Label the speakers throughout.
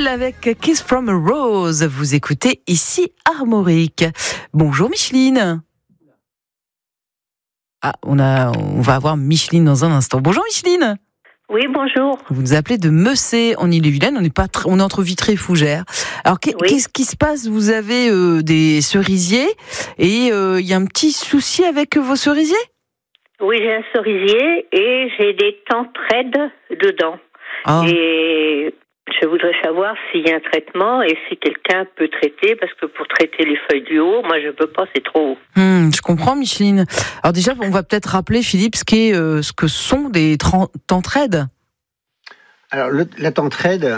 Speaker 1: avec Kiss from a Rose. Vous écoutez ici Armorique. Bonjour Micheline. Ah, on va avoir Micheline dans un instant. Bonjour Micheline.
Speaker 2: Oui, bonjour.
Speaker 1: Vous nous appelez de Messé en Ille-et-Vilaine. On est entre Vitré et Fougères. Alors, qu'est-ce qui se passe? Vous avez des cerisiers et il y a un petit souci avec vos cerisiers?
Speaker 2: Oui, j'ai un cerisier et j'ai des tentraides dedans.
Speaker 1: Ah.
Speaker 2: Et je voudrais savoir s'il y a un traitement et si quelqu'un peut traiter, parce que pour traiter les feuilles du haut, moi je peux pas, c'est trop haut.
Speaker 1: Je comprends, Micheline. Alors déjà, on va peut-être rappeler, Philippe, ce que sont des tentraides.
Speaker 3: Alors, la tentraide,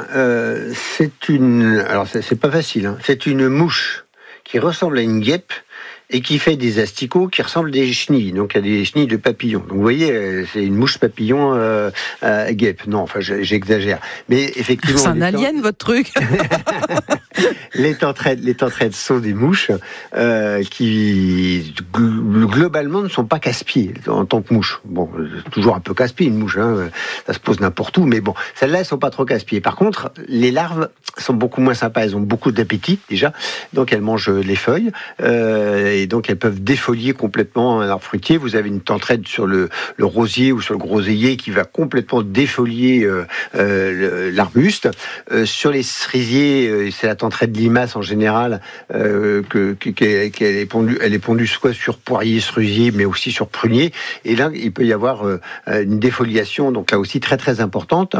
Speaker 3: c'est pas facile, hein. C'est une mouche qui ressemble à une guêpe et qui fait des asticots qui ressemblent à des chenilles. Donc, il y a des chenilles de papillons. Donc, vous voyez, c'est une mouche papillon guêpe. Non, enfin, j'exagère. Mais effectivement...
Speaker 1: C'est un alien, votre truc.
Speaker 3: Les tentraides sont des mouches qui, globalement, ne sont pas casse-pieds en tant que mouche. Bon, toujours un peu casse-pied, une mouche, hein, ça se pose n'importe où, mais bon, celles-là, elles sont pas trop casse-pieds. Par contre, les larves sont beaucoup moins sympas. Elles ont beaucoup d'appétit, déjà. Donc, elles mangent les feuilles. Et donc, elles peuvent défolier complètement un arbre fruitier. Vous avez une tentraide sur le rosier ou sur le groseillier qui va complètement défolier l'arbuste. Sur les cerisiers, c'est la tentraide limace en général, qu'elle est pondue soit sur poirier, cerisier, mais aussi sur prunier. Et là, il peut y avoir une défoliation, donc là aussi très très importante.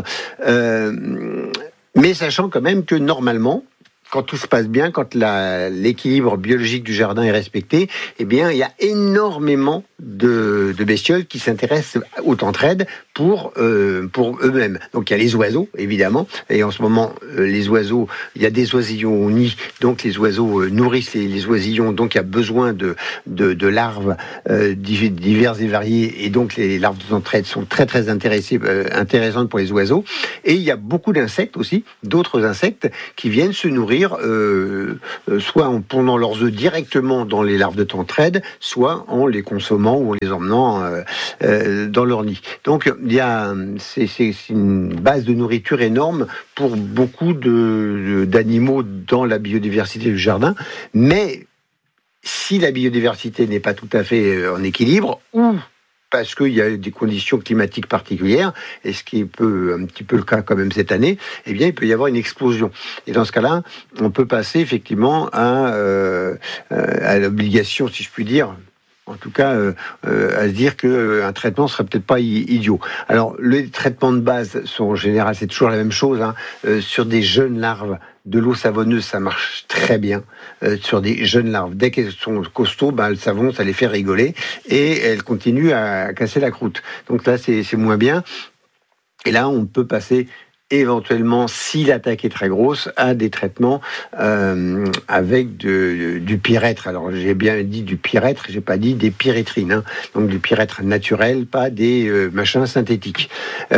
Speaker 3: Mais sachant quand même que normalement, quand tout se passe bien, quand l'équilibre biologique du jardin est respecté, eh bien, il y a énormément de bestioles qui s'intéressent aux tentraides pour eux-mêmes. Donc, il y a les oiseaux, évidemment. Et en ce moment, les oiseaux, il y a des oisillons au nid. Donc, les oiseaux nourrissent les oisillons. Donc, il y a besoin de larves diverses et variées. Et donc, les larves de tentraide sont très, très intéressantes pour les oiseaux. Et il y a beaucoup d'insectes aussi, d'autres insectes qui viennent se nourrir soit en pondant leurs œufs directement dans les larves de tentraide, soit en les consommant ou en les emmenant dans leur nid. Donc, c'est une base de nourriture énorme pour beaucoup d'animaux dans la biodiversité du jardin. Mais si la biodiversité n'est pas tout à fait en équilibre, ou parce qu'il y a des conditions climatiques particulières, et ce qui est un petit peu le cas quand même cette année, eh bien, il peut y avoir une explosion. Et dans ce cas-là, on peut passer effectivement à l'obligation, si je puis dire, en tout cas, à se dire qu'un traitement serait peut-être pas idiot. Alors, les traitements de base sont en général, c'est toujours la même chose, hein, sur des jeunes larves. De l'eau savonneuse, ça marche très bien sur des jeunes larves. Dès qu'elles sont costauds, le savon, ça les fait rigoler et elles continuent à casser la croûte. Donc là, c'est moins bien. Et là, on peut passer éventuellement, si l'attaque est très grosse, à des traitements avec du pyrètre. Alors, j'ai bien dit du pyrètre, j'ai pas dit des pyrétrines. Hein. Donc, du pyrètre naturel, pas des machins synthétiques.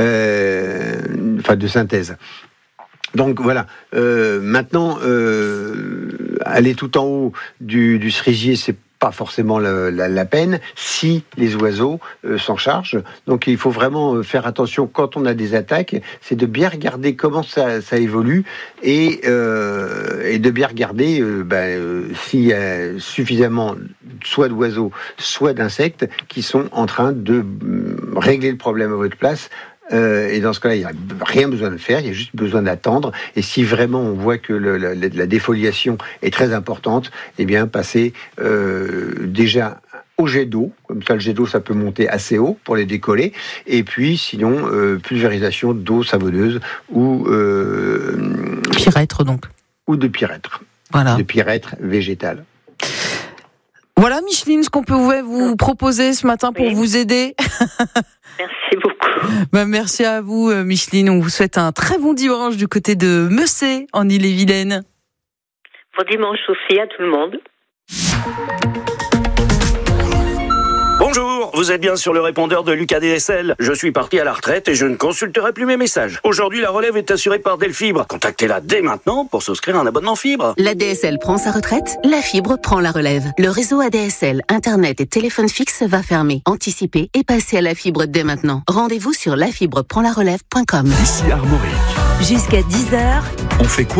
Speaker 3: De synthèse. Donc voilà, maintenant, aller tout en haut du cerisier, c'est pas forcément la peine si les oiseaux s'en chargent. Donc il faut vraiment faire attention quand on a des attaques, c'est de bien regarder comment ça évolue et de bien regarder s'il y a suffisamment soit d'oiseaux, soit d'insectes qui sont en train de régler le problème à votre place. Et dans ce cas-là, il n'y a rien besoin de faire, il y a juste besoin d'attendre. Et si vraiment on voit que la défoliation est très importante, eh bien, passer déjà au jet d'eau. Comme ça, le jet d'eau, ça peut monter assez haut pour les décoller. Et puis, sinon, pulvérisation d'eau savonneuse ou...
Speaker 1: Pyrètre, donc.
Speaker 3: Ou de pyrètre.
Speaker 1: Voilà.
Speaker 3: De pyrètre végétal.
Speaker 1: Voilà, Micheline, ce qu'on peut vous proposer ce matin pour vous aider.
Speaker 2: Merci beaucoup.
Speaker 1: Merci à vous, Micheline. On vous souhaite un très bon dimanche du côté de Messé, en Ille-et-Vilaine.
Speaker 2: Bon dimanche aussi à tout le monde.
Speaker 4: Bon Bonjour, vous êtes bien sur le répondeur de Lucas DSL. Je suis parti à la retraite et je ne consulterai plus mes messages. Aujourd'hui, la relève est assurée par Delfibre. Contactez-la dès maintenant pour souscrire un abonnement fibre.
Speaker 5: La DSL prend sa retraite, la fibre prend la relève. Le réseau ADSL, Internet et téléphone fixe va fermer. Anticipez et passez à la fibre dès maintenant. Rendez-vous sur lafibreprendlarelève.com.
Speaker 6: Ici Armorique.
Speaker 5: Jusqu'à 10h.
Speaker 6: On fait quoi au jardin ?